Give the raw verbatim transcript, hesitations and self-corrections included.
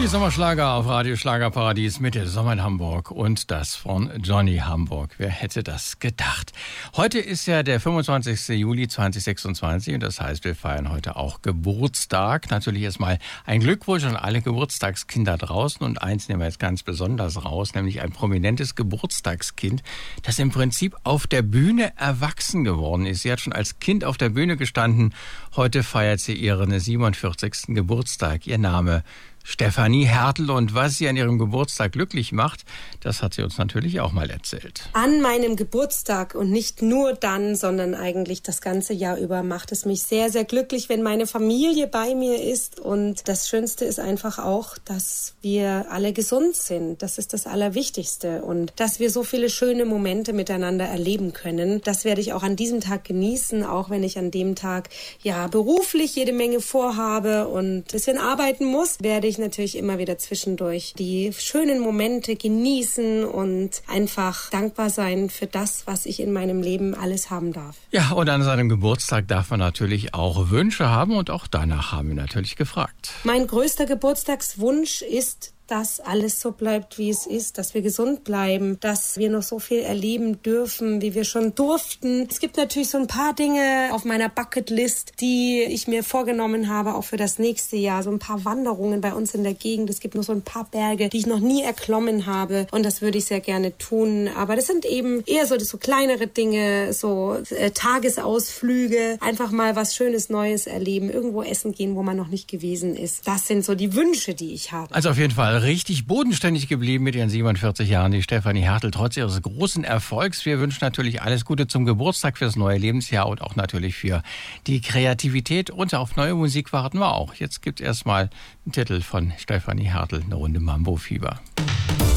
Die Sommerschlager auf Radio Schlagerparadies mit der Sommer in Hamburg und das von Johnny Hamburg. Wer hätte das gedacht? Heute ist ja der fünfundzwanzigster Juli zweitausendsechsundzwanzig und das heißt, wir feiern heute auch Geburtstag. Natürlich erstmal ein Glückwunsch an alle Geburtstagskinder draußen und eins nehmen wir jetzt ganz besonders raus, nämlich ein prominentes Geburtstagskind, das im Prinzip auf der Bühne erwachsen geworden ist. Sie hat schon als Kind auf der Bühne gestanden. Heute feiert sie ihren siebenundvierzigsten Geburtstag. Ihr Name Stefanie Hertel, und was sie an ihrem Geburtstag glücklich macht, das hat sie uns natürlich auch mal erzählt. An meinem Geburtstag und nicht nur dann, sondern eigentlich das ganze Jahr über macht es mich sehr, sehr glücklich, wenn meine Familie bei mir ist. Und das Schönste ist einfach auch, dass wir alle gesund sind. Das ist das Allerwichtigste. Und dass wir so viele schöne Momente miteinander erleben können, das werde ich auch an diesem Tag genießen, auch wenn ich an dem Tag ja beruflich jede Menge vorhabe und ein bisschen arbeiten muss, werde ich natürlich immer wieder zwischendurch die schönen Momente genießen und einfach dankbar sein für das, was ich in meinem Leben alles haben darf. Ja, und an seinem Geburtstag darf man natürlich auch Wünsche haben und auch danach haben wir natürlich gefragt. Mein größter Geburtstagswunsch ist, dass alles so bleibt, wie es ist, dass wir gesund bleiben, dass wir noch so viel erleben dürfen, wie wir schon durften. Es gibt natürlich so ein paar Dinge auf meiner Bucketlist, die ich mir vorgenommen habe, auch für das nächste Jahr. So ein paar Wanderungen bei uns in der Gegend. Es gibt noch so ein paar Berge, die ich noch nie erklommen habe, und das würde ich sehr gerne tun. Aber das sind eben eher so, so kleinere Dinge, so äh, Tagesausflüge, einfach mal was Schönes, Neues erleben, irgendwo essen gehen, wo man noch nicht gewesen ist. Das sind so die Wünsche, die ich habe. Also auf jeden Fall richtig bodenständig geblieben mit ihren siebenundvierzig Jahren, die Stefanie Hertel, trotz ihres großen Erfolgs. Wir wünschen natürlich alles Gute zum Geburtstag, fürs neue Lebensjahr und auch natürlich für die Kreativität. Und auf neue Musik warten wir auch. Jetzt gibt's erstmal einen Titel von Stefanie Hertel, eine Runde Mambo Fieber.